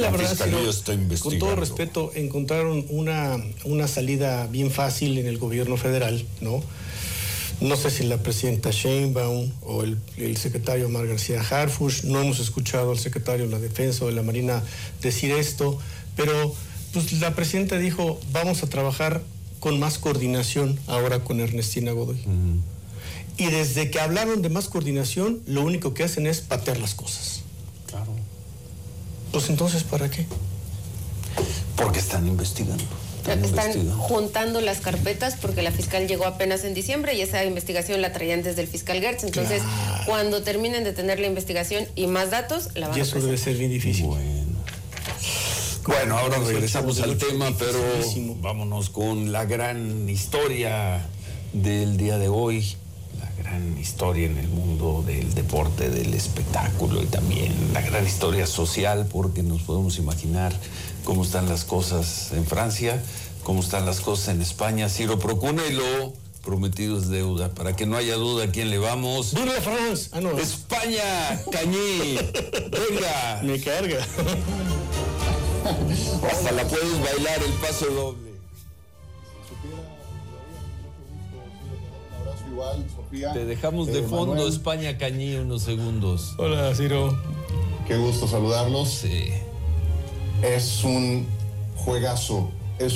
la verdad, Fiscalía está investigando. Con todo respeto, encontraron una salida bien fácil en el gobierno federal, ¿no? No sé si la presidenta Sheinbaum o el secretario Omar García Harfuch, no hemos escuchado al secretario de la Defensa o de la Marina decir esto, pero pues la presidenta dijo, vamos a trabajar con más coordinación ahora con Ernestina Godoy. Y desde que hablaron de más coordinación, lo único que hacen es patear las cosas. Claro. Pues entonces, ¿para qué? Porque están investigando. Están juntando las carpetas porque la fiscal llegó apenas en diciembre y esa investigación la traían desde el fiscal Gertz. Entonces, claro, cuando terminen de tener la investigación y más datos, la van a presentar. Y eso debe ser bien difícil. Bueno, ahora regresamos al tema, pero vámonos con la gran historia del día de hoy. La gran historia en el mundo del deporte, del espectáculo y también la gran historia social, porque nos podemos imaginar cómo están las cosas en Francia, cómo están las cosas en España. Ciro Procuna, y lo prometido es deuda. Para que no haya duda a quién le vamos. ¡Viva la France! Ah, no. ¡España, Cañí! ¡Venga! Me carga. Hasta la puedes bailar el paso doble. Igual, Sofía. Te dejamos de fondo, Manuel. España, Cañí, unos segundos. Hola, Ciro. Qué gusto saludarlos. Sí. Es un juegazo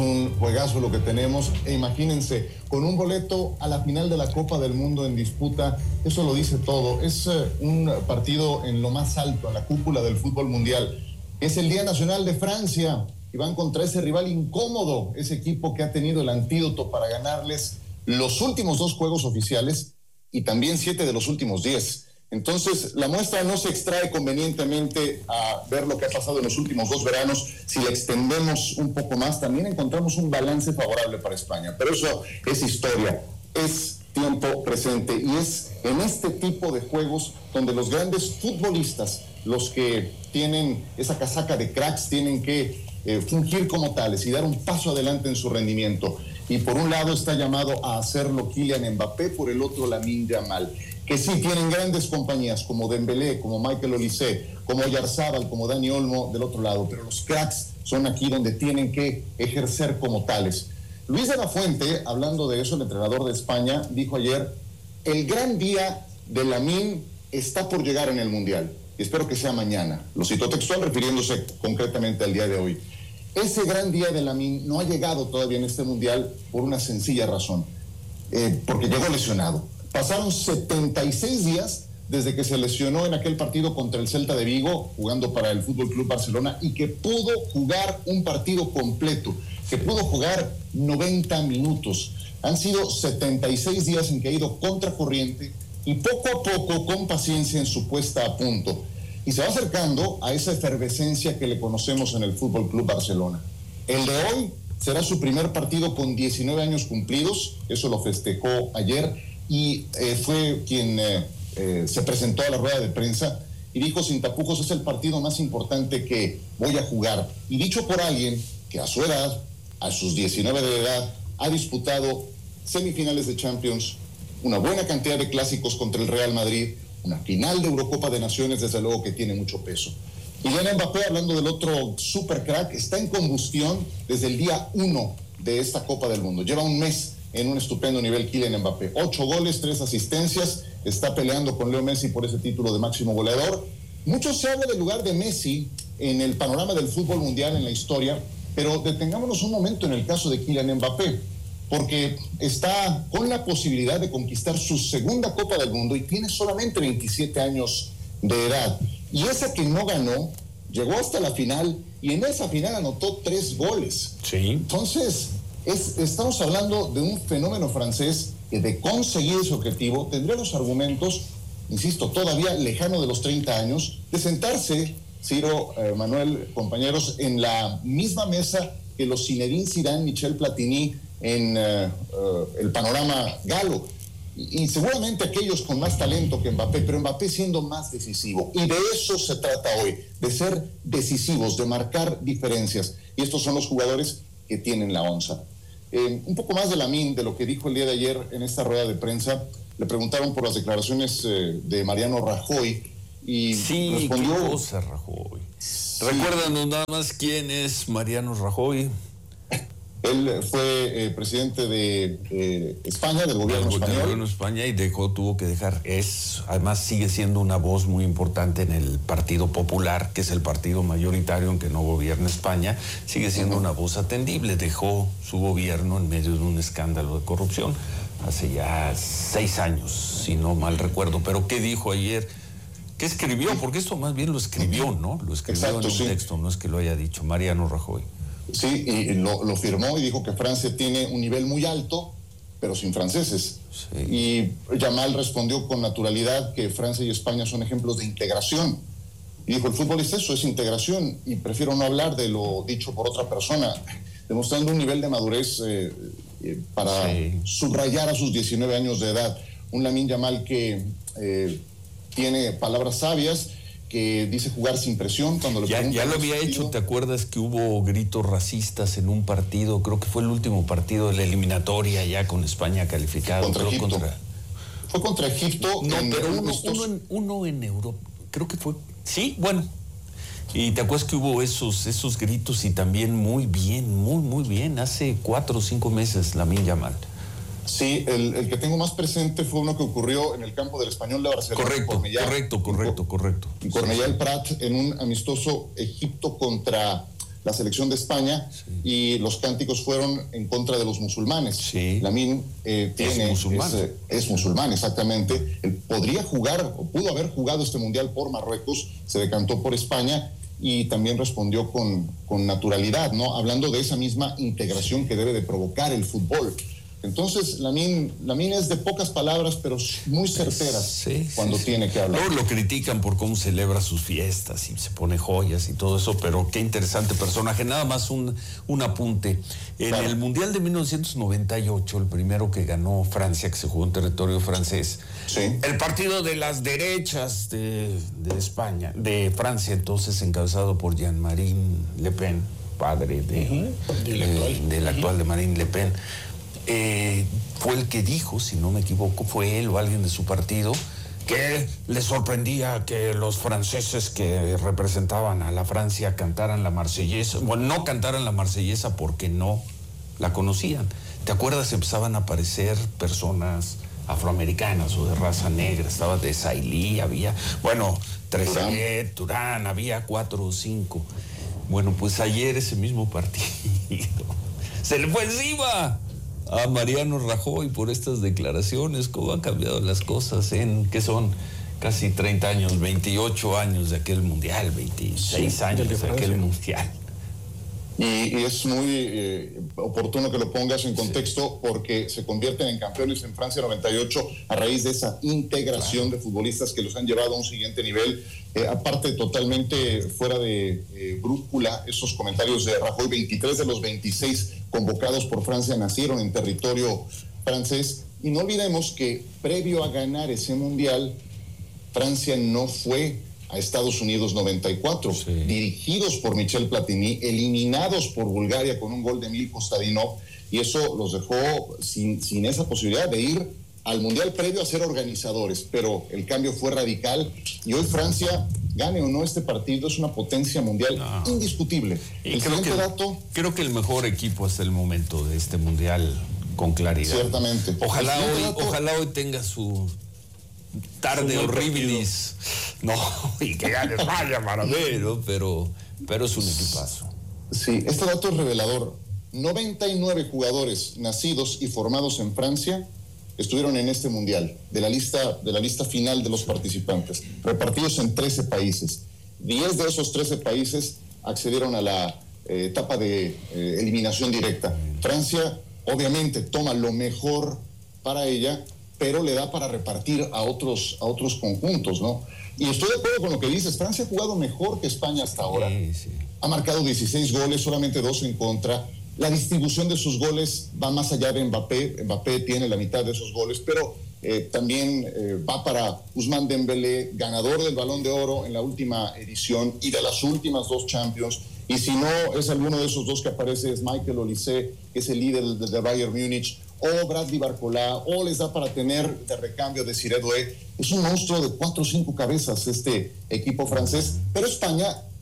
lo que tenemos. E imagínense, con un boleto a la final de la Copa del Mundo en disputa, eso lo dice todo. Es un partido en lo más alto, en la cúpula del fútbol mundial. Es el Día Nacional de Francia y van contra ese rival incómodo, ese equipo que ha tenido el antídoto para ganarles los últimos 2 juegos oficiales y también 7 de los últimos 10. Entonces, la muestra no se extrae convenientemente a ver lo que ha pasado en los últimos 2 veranos. Si la extendemos un poco más, también encontramos un balance favorable para España. Pero eso es historia, es tiempo presente y es en este tipo de juegos donde los grandes futbolistas, los que tienen esa casaca de cracks, tienen que fungir como tales y dar un paso adelante en su rendimiento. Y por un lado está llamado a hacerlo Kylian Mbappé, por el otro Lamine Yamal, que sí tienen grandes compañías como Dembélé, como Michael Olise, como Oyarzabal, como Dani Olmo del otro lado, pero los cracks son aquí donde tienen que ejercer como tales. Luis de la Fuente, hablando de eso, el entrenador de España, dijo ayer, el gran día de Lamine está por llegar en el Mundial, y espero que sea mañana. Lo citó textual refiriéndose concretamente al día de hoy. Ese gran día de Lamine no ha llegado todavía en este Mundial por una sencilla razón, porque llegó lesionado. Pasaron 76 días desde que se lesionó en aquel partido contra el Celta de Vigo, jugando para el Fútbol Club Barcelona, y que pudo jugar un partido completo, que pudo jugar 90 minutos. Han sido 76 días en que ha ido contracorriente y poco a poco, con paciencia, en su puesta a punto. Y se va acercando a esa efervescencia que le conocemos en el Fútbol Club Barcelona. El de hoy será su primer partido con 19 años cumplidos, eso lo festejó ayer, y fue quien se presentó a la rueda de prensa y dijo sin tapujos, es el partido más importante que voy a jugar. Y dicho por alguien que a su edad, a sus 19 de edad, ha disputado semifinales de Champions, una buena cantidad de clásicos contra el Real Madrid, una final de Eurocopa de Naciones, desde luego que tiene mucho peso. Kylian Mbappé, hablando del otro super crack, está en combustión desde el día 1 de esta Copa del Mundo. Lleva un mes en un estupendo nivel Kylian Mbappé. 8 goles, 3 asistencias, está peleando con Leo Messi por ese título de máximo goleador. Mucho se habla del lugar de Messi en el panorama del fútbol mundial, en la historia, pero detengámonos un momento en el caso de Kylian Mbappé, porque está con la posibilidad de conquistar su segunda Copa del Mundo y tiene solamente 27 años de edad. Y esa que no ganó, llegó hasta la final y en esa final anotó 3 goles. Sí. Entonces, estamos hablando de un fenómeno francés que de conseguir ese objetivo tendría los argumentos, insisto, todavía lejano de los 30 años, de sentarse, Ciro, Manuel, compañeros, en la misma mesa que los Zinedine Zidane, Michel Platini en el panorama galo. Y seguramente aquellos con más talento que Mbappé, pero Mbappé siendo más decisivo. Y de eso se trata hoy, de ser decisivos, de marcar diferencias. Y estos son los jugadores que tienen la onza. Un poco más de Lamine, de lo que dijo el día de ayer en esta rueda de prensa. Le preguntaron por las declaraciones de Mariano Rajoy y sí, respondió... ¿qué cosa, Rajoy? Recuérdanos nada más quién es Mariano Rajoy. Él fue presidente de España, del gobierno español. Del gobierno de España, y tuvo que dejar. Además sigue siendo una voz muy importante en el Partido Popular, que es el partido mayoritario aunque no gobierna España. Sigue siendo una voz atendible. Dejó su gobierno en medio de un escándalo de corrupción hace ya 6 años, si no mal recuerdo. Pero ¿qué dijo ayer? ¿Qué escribió? Porque esto más bien lo escribió, ¿no? Lo escribió en un texto, no es que lo haya dicho Mariano Rajoy. Sí, y lo firmó y dijo que Francia tiene un nivel muy alto, pero sin franceses. Sí. Y Yamal respondió con naturalidad que Francia y España son ejemplos de integración. Y dijo, el fútbol es eso, es integración, y prefiero no hablar de lo dicho por otra persona, demostrando un nivel de madurez para subrayar a sus 19 años de edad. Un Lamine Yamal que tiene palabras sabias, que dice jugar sin presión cuando le preguntan. Ya lo había hecho, ¿te acuerdas que hubo gritos racistas en un partido? Creo que fue el último partido de la eliminatoria ya con España calificado. Contra Egipto. Fue contra Egipto. No, pero uno en Europa, creo que fue. Sí, bueno. Y te acuerdas que hubo esos gritos, y también muy bien, hace 4 o 5 meses, Lamine Yamal. Sí, el que tengo más presente fue uno que ocurrió en el campo del Español de Barcelona. Correcto. En Cornellà el Prat, en un amistoso Egipto contra la selección de España, y los cánticos fueron en contra de los musulmanes. Sí. Lamine es musulmán, exactamente. Él podría jugar, o pudo haber jugado este mundial por Marruecos, se decantó por España y también respondió con naturalidad, ¿no? Hablando de esa misma integración que debe de provocar el fútbol. Entonces, Lamine es de pocas palabras, pero muy certeras cuando tiene que hablar. Luego lo critican por cómo celebra sus fiestas y se pone joyas y todo eso, pero qué interesante personaje. Nada más un apunte. En el Mundial de 1998, el primero que ganó Francia, que se jugó en territorio francés, el partido de las derechas de España, de Francia, entonces encabezado por Jean-Marie Le Pen, padre del actual de Marine Le Pen, fue el que dijo, si no me equivoco, fue él o alguien de su partido, que le sorprendía que los franceses que representaban a la Francia cantaran la Marsellesa. Bueno, no cantaran la Marsellesa porque no la conocían. ¿Te acuerdas? Empezaban a aparecer personas afroamericanas o de raza negra. Estaba de Sailly, había, Trezeguet, Turán, había 4 o 5. Bueno, pues ayer ese mismo partido se le fue encima a Mariano Rajoy por estas declaraciones. ¿Cómo han cambiado las cosas que son casi 30 años, 28 años de aquel mundial, 26 años de aquel mundial? Y es muy oportuno que lo pongas en contexto, porque se convierten en campeones en Francia 98 a raíz de esa integración de futbolistas que los han llevado a un siguiente nivel. Aparte, totalmente fuera de brújula, esos comentarios de Rajoy. 23 de los 26 convocados por Francia nacieron en territorio francés. Y no olvidemos que previo a ganar ese mundial, Francia no fue a Estados Unidos 94, dirigidos por Michel Platini, eliminados por Bulgaria con un gol de Emil Kostadinov, y eso los dejó sin esa posibilidad de ir al mundial previo a ser organizadores. Pero el cambio fue radical, y hoy Francia, gane o no este partido, es una potencia mundial indiscutible. Y creo que el mejor equipo hasta el momento de este mundial, con claridad. Ciertamente. Ojalá hoy tenga su tarde horribilis, y que gane España para ver, ¿no? Pero es un equipazo. Sí, este dato es revelador. 99 jugadores nacidos y formados en Francia estuvieron en este mundial, de la lista final de los participantes, repartidos en 13 países. 10 de esos 13 países accedieron a la etapa de eliminación directa. Francia, obviamente, toma lo mejor para ella, pero le da para repartir a otros conjuntos, ¿no? Y estoy de acuerdo con lo que dices. Francia ha jugado mejor que España hasta ahora. Ha marcado 16 goles, solamente 2 en contra. La distribución de sus goles va más allá de Mbappé. Mbappé tiene la mitad de esos goles, pero también va para Ousmane Dembélé, ganador del Balón de Oro en la última edición y de las últimas 2 Champions. Y si no es alguno de esos 2 que aparece, es Michael Olise, que es el líder de Bayern Múnich, o Bradley Barcola, o les da para tener de recambio de Desiré Doué. Es un monstruo de 4 o 5 cabezas este equipo francés, pero España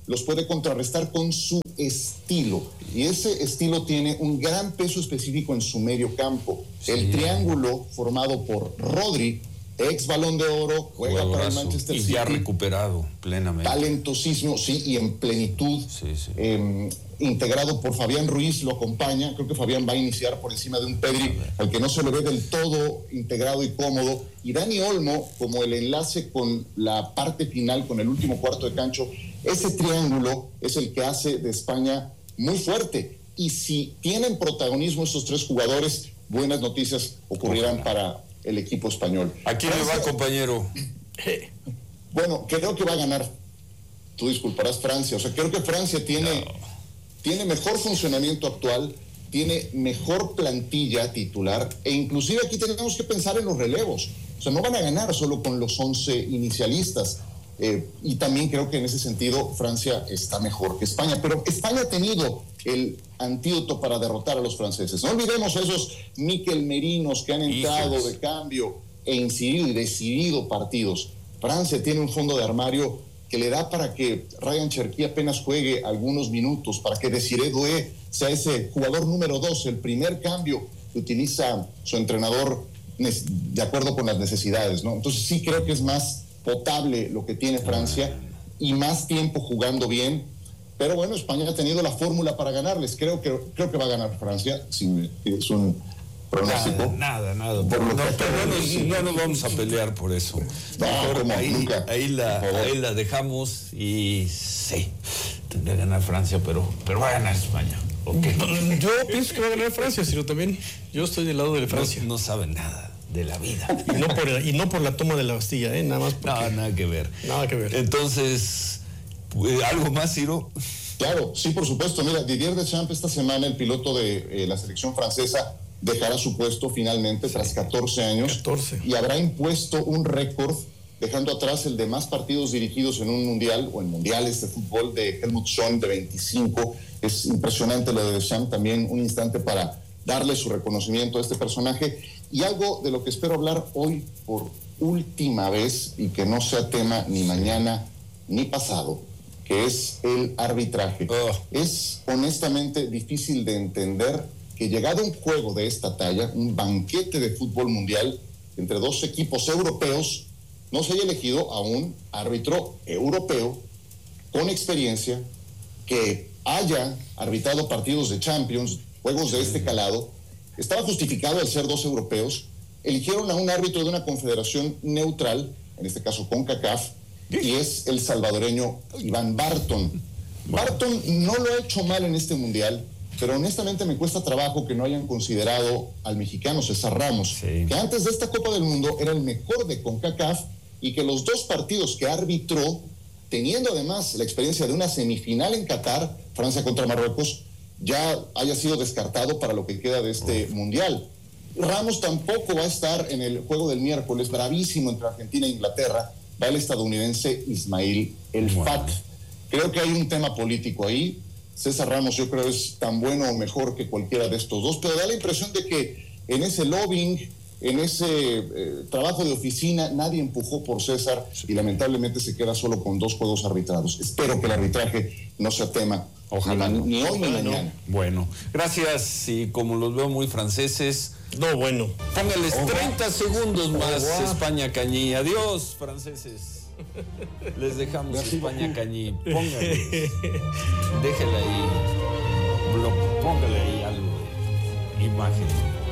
los puede contrarrestar con su estilo. Y ese estilo tiene un gran peso específico en su medio campo. Sí. El triángulo formado por Rodri, ex Balón de Oro, juega para el Manchester City. Y ya recuperado plenamente. Talentosísimo, sí, y en plenitud. Integrado por Fabián Ruiz, lo acompaña. Creo que Fabián va a iniciar por encima de un Pedri al que no se le ve del todo integrado y cómodo. Y Dani Olmo como el enlace con la parte final, con el último cuarto de cancha. Ese triángulo es el que hace de España muy fuerte. Y si tienen protagonismo estos tres jugadores, buenas noticias ocurrirán para el equipo español. ¿A quién le va, compañero? Bueno, creo que va a ganar. Tú disculparás, Francia. O sea, creo que Francia tiene mejor funcionamiento actual, tiene mejor plantilla titular, e inclusive aquí tenemos que pensar en los relevos. O sea, no van a ganar solo con los 11 inicialistas. Y también creo que en ese sentido Francia está mejor que España. Pero España ha tenido el antídoto para derrotar a los franceses. No olvidemos a esos Mikel Merinos que han entrado de cambio e incidido y decidido partidos. Francia tiene un fondo de armario que le da para que Ryan Cherki apenas juegue algunos minutos, para que Desiré Doué sea ese jugador número 2, el primer cambio que utiliza su entrenador de acuerdo con las necesidades, ¿no? Entonces sí creo que es más potable lo que tiene Francia y más tiempo jugando bien. Pero bueno, España ha tenido la fórmula para ganarles. Creo que va a ganar Francia. Sí, es un pronóstico. Nada. No nos vamos a pelear por eso. Mejor ahí la dejamos y sí, tendría que ganar Francia, pero va a ganar España. Okay. Yo pienso que va a ganar Francia, sino también yo estoy del lado de Francia. No saben nada de la vida. Y no por la toma de la Bastilla, nada más porque... No, nada que ver. Nada que ver. Entonces, ¿algo más, Ciro? Claro, sí, por supuesto. Mira, Didier Deschamps esta semana, el piloto de la selección francesa, dejará su puesto finalmente tras 14 años. 14. Y habrá impuesto un récord, dejando atrás el de más partidos dirigidos en un mundial o en mundiales de fútbol de Helmut Schön, de 25. Es impresionante lo de Deschamps, también un instante para darle su reconocimiento a este personaje. Y algo de lo que espero hablar hoy por última vez, y que no sea tema ni mañana ni pasado, que es el arbitraje. Es honestamente difícil de entender que llegado a un juego de esta talla, un banquete de fútbol mundial entre dos equipos europeos, no se haya elegido a un árbitro europeo con experiencia que haya arbitrado partidos de Champions, juegos de este calado. Estaba justificado al ser dos europeos. Eligieron a un árbitro de una confederación neutral, en este caso CONCACAF, y es el salvadoreño Iván Barton. Barton no lo ha hecho mal en este mundial, pero honestamente me cuesta trabajo que no hayan considerado al mexicano César Ramos, que antes de esta Copa del Mundo era el mejor de CONCACAF, y que los dos partidos que arbitró, teniendo además la experiencia de una semifinal en Qatar, Francia contra Marruecos, ya haya sido descartado para lo que queda de este mundial. Ramos tampoco va a estar en el juego del miércoles, bravísimo entre Argentina e Inglaterra. Va el estadounidense Ismail El Fat. Creo que hay un tema político ahí. César Ramos yo creo es tan bueno o mejor que cualquiera de estos dos, pero da la impresión de que en ese lobbying, en ese trabajo de oficina, nadie empujó por César y lamentablemente se queda solo con dos juegos arbitrados. Espero que el arbitraje no sea tema. Ojalá ni hoy ni mañana. Bueno, gracias. Y como los veo muy franceses, póngales 30 segundos más España Cañí. Adiós, franceses. Les dejamos España Cañí. Póngales. Déjela ahí. Póngale ahí algo de imagen.